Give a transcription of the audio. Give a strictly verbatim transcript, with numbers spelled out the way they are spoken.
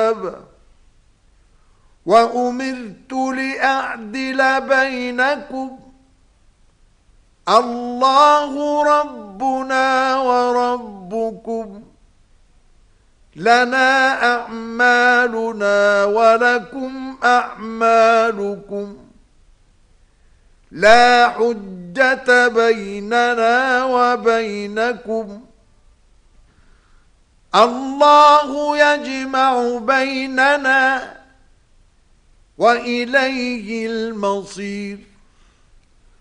كتابا وأمرت لأعدل بينكم الله ربنا وربكم لنا أعمالنا ولكم أعمالكم لا حجة بيننا وبينكم الله يجمع بيننا وإليه المصير